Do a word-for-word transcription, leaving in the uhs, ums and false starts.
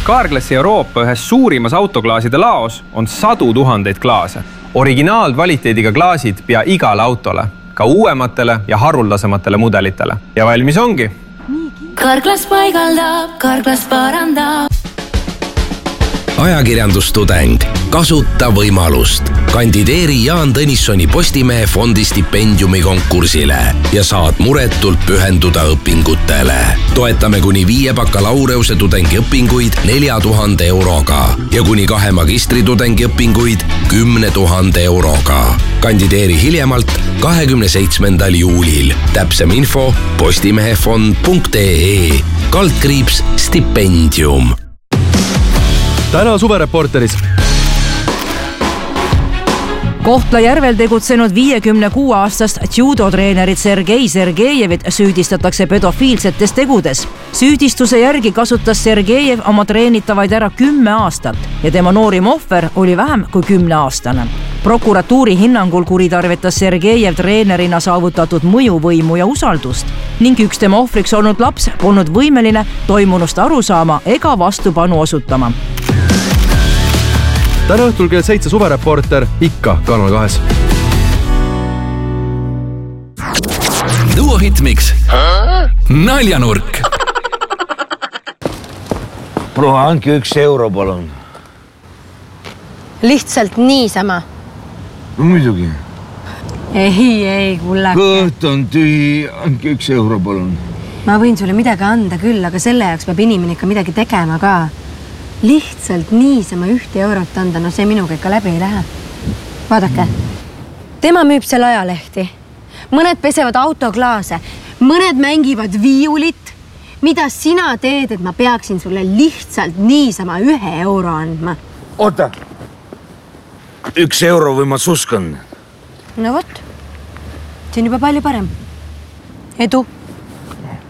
Carglassi Euroopa ühes suurimas autoklaaside laos on sadu tuhandeid klaase. Originaalkvaliteediga klaasid pea igale autole, ka uuematele ja haruldasematele mudelitele. Ja valmis ongi. Carglass paigaldab, Carglass parandab. Ajakirjandustudeng. Kasuta võimalust. Kandideeri Jaan Tõnissoni Postimehe fondi stipendiumi konkursile ja saad muretult pühenduda õpingutele. Toetame kuni viie bakalaureuse tudengi õpinguid nelja tuhande euroga ja kuni kahe magistritudengi õpinguid kümne tuhande euroga. Kandideeri hiljemalt kahekümne seitsmendal juulil. Täpsem info postimehefond punkt ee. Kaldkriips stipendium. Täna suvereporteris. Kohtla-Järvel tegutsenud viiekümne kuue aastast judotreenerit Sergei Sergejevit süüdistatakse pedofiilsetes tegudes. Süüdistuse järgi kasutas Sergejev oma treenitavaid ära kümme aastat ja tema noorim ohver oli vähem kui kümne aastane. Prokuratuuri hinnangul kuritarvitas Sergejev treenerina saavutatud mõjuvõimu ja usaldust ning üks tema ohvriks olnud laps polnud võimeline toimunust aru saama ega vastupanu osutama. Täna õhtul kell seitse suvereporter ikka Kanal kahes. Duo Hitmix. Naljanurk. Proua, andke üks euro, palun. Lihtsalt niisama. No muidugi. Ei, ei, kullake. Kõht on tühi, andke üks euro, palun. Ma võin sulle midagi anda küll, aga selle jaoks peab inimene ikka midagi tegema ka. Lihtsalt niisama ühte eurot anda, no see minuga ikka läbi ei lähe. Vaadake, tema müüb seal ajalehti. Mõned pesevad autoklaase, mõned mängivad viiulit. Mida sina teed, et ma peaksin sulle lihtsalt niisama ühe euro andma? Oota, üks euro või ma suskan? No vot, see on juba palju parem. Edu!